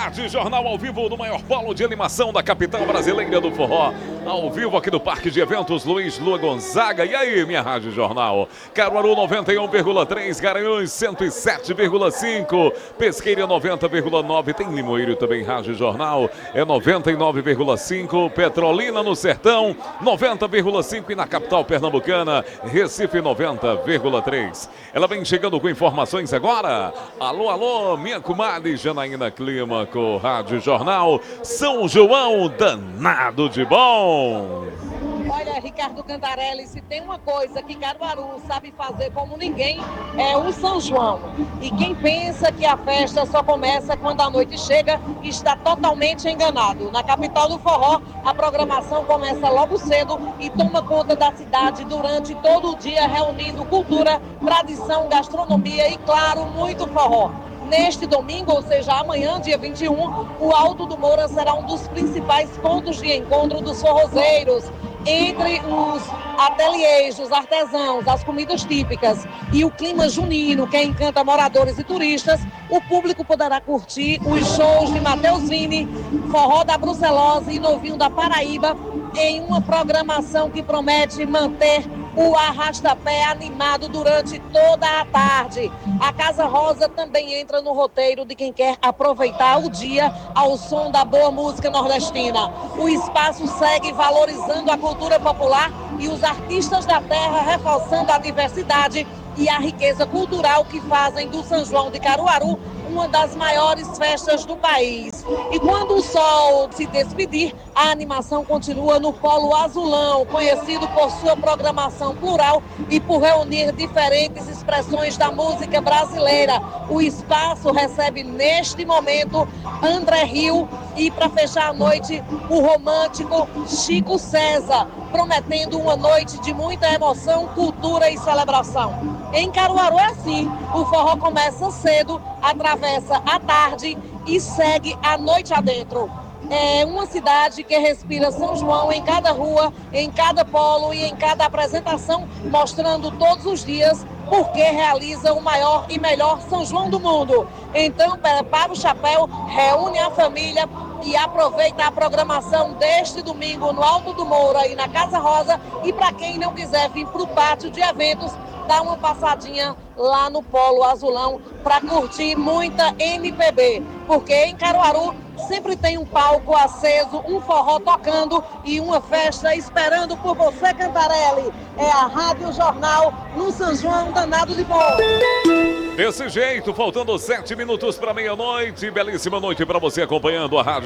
Rádio Jornal ao vivo no maior polo de animação da capital brasileira do forró. Ao vivo aqui do Parque de Eventos Luiz Lua Gonzaga. E aí, minha Rádio Jornal? Caruaru 91,3, Garanhuns 107,5, Pesqueira 90,9, tem Limoeiro também, Rádio Jornal é 99,5, Petrolina no Sertão 90,5 e na capital pernambucana, Recife 90,3. Ela vem chegando com informações agora. Alô, alô, minha comadre Janaína Clima com Rádio Jornal. São João, danado de bom. Olha, Ricardo Cantarelli, se tem uma coisa que Caruaru sabe fazer como ninguém, é o São João. E quem pensa que a festa só começa quando a noite chega, está totalmente enganado. Na capital do forró, a programação começa logo cedo e toma conta da cidade durante todo o dia, reunindo cultura, tradição, gastronomia e, claro, muito forró. Neste domingo, ou seja, amanhã, dia 21, o Alto do Moura será um dos principais pontos de encontro dos forrozeiros. Entre os ateliês, os artesãos, as comidas típicas e o clima junino que encanta moradores e turistas, o público poderá curtir os shows de Matheus Vini, Forró da Brucelose e Novinho da Paraíba em uma programação que promete manter o arrastapé animado durante toda a tarde. A Casa Rosa também entra no roteiro de quem quer aproveitar o dia ao som da boa música nordestina. O espaço segue valorizando a cultura popular e os artistas da terra, reforçando a diversidade e a riqueza cultural que fazem do São João de Caruaru uma das maiores festas do país. E quando o sol se despedir, a animação continua no Polo Azulão, conhecido por sua programação plural e por reunir diferentes expressões da música brasileira. O espaço recebe neste momento André Rio e, para fechar a noite, o romântico Chico César, prometendo uma noite de muita emoção, cultura e celebração. Em Caruaru é assim, o forró começa cedo, atravessa a tarde e segue a noite adentro. É uma cidade que respira São João em cada rua, em cada polo e em cada apresentação, mostrando todos os dias porque realiza o maior e melhor São João do mundo. Então, prepara o chapéu, reúne a família e aproveita a programação deste domingo no Alto do Moura e na Casa Rosa. E para quem não quiser vir para o pátio de eventos, dá uma passadinha lá no Polo Azulão para curtir muita MPB, porque em Caruaru sempre tem um palco aceso, um forró tocando e uma festa esperando por você, Cantarelli. É a Rádio Jornal no São João danado de bom. Desse jeito, faltando 7 minutos para meia-noite, belíssima noite para você acompanhando a Rádio